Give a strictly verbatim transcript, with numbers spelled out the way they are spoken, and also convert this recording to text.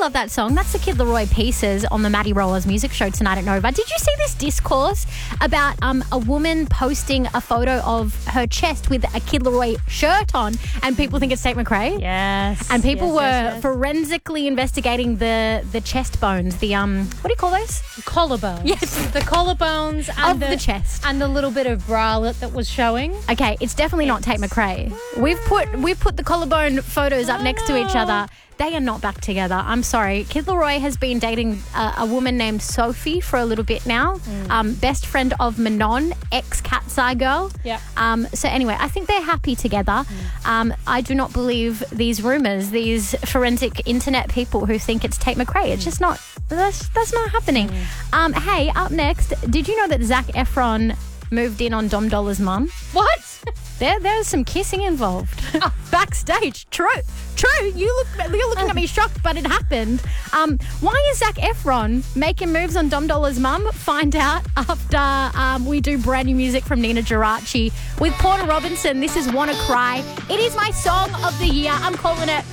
love that song. That's the Kid Laroi Pieces on the Maddie Rollers music show tonight at Nova. Did you see this discourse about um, a woman posting a photo of her chest with a Kid Laroi shirt on and people think it's Tate McRae? Yes. And people yes, were yes, yes. forensically investigating the, the chest bones, the, um, what do you call those? Collarbones. Yes. The collarbones and Of the chest. And the little bit of bralette that was showing. Okay, it's definitely not Tate McRae. We've put we've put the collarbone photos up next to each other. They are not back together. I'm sorry. Kid Laroi has been dating a, a woman named Sophie for a little bit now. Mm. Um, best friend of Manon, ex-Cat's Eye girl. Yeah. Um, so anyway, I think they're happy together. Mm. Um, I do not believe these rumours, these forensic internet people who think it's Tate McRae. It's just not, that's, that's not happening. Mm. Um, hey, up next, did you know that Zac Efron moved in on Dom Dolla's mum? What? There, there's some kissing involved. Backstage. True. True. You look, you're looking at me shocked, but it happened. Um, why is Zac Efron making moves on Dom Dolla's mum? Find out after um, we do brand new music from Nina Geraci with Porter Robinson. This is Wanna Cry. It is my song of the year. I'm calling it.